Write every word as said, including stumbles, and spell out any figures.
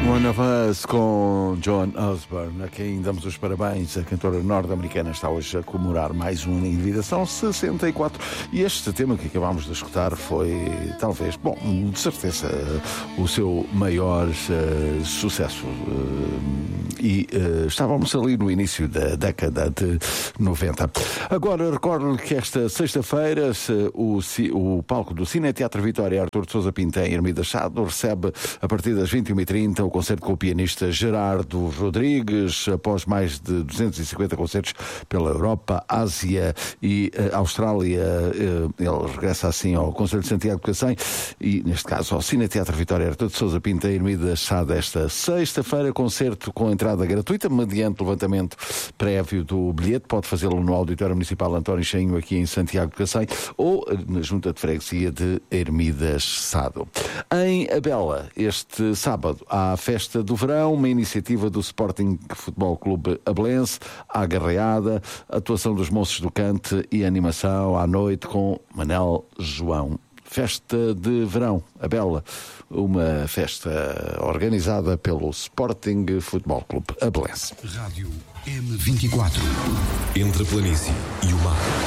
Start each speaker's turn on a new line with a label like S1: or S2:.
S1: One of Us com Joan Osborne, a quem damos os parabéns. A cantora norte-americana está hoje a comemorar mais um ano de vida, são sessenta e quatro. E este tema que acabámos de escutar foi, talvez, bom, de certeza, o seu maior uh, sucesso. Uh, e uh, estávamos ali no início da década de noventa. Agora, recordo que esta sexta-feira o, o palco do Cine Teatro Vitória Artur de Sousa Pinto em Ermida Chado recebe, a partir das vinte e uma e trinta, o concerto com o pianista Gerardo Rodrigues. Após mais de duzentos e cinquenta concertos pela Europa, Ásia e uh, Austrália, uh, ele regressa assim ao Conselho de Santiago de Cacém e, neste caso, ao Cine Teatro Vitória Artur de Sousa Pinto em Ermida Chado esta sexta-feira. Concerto com entrada gratuita, mediante levantamento prévio do bilhete. Pode fazê-lo no Auditório Municipal António Cheinho, aqui em Santiago de Cacém, ou na Junta de Freguesia de Ermida Chado. Em Abela, este sábado, há a Festa do Verão, uma iniciativa do Sporting Futebol Clube Abelense, à garreada, atuação dos Moços do Cante e animação à noite com Manel João. Festa de Verão, Abela, uma festa organizada pelo Sporting Futebol Clube Abelense.
S2: Rádio M vinte e quatro. Entre a planície e o mar.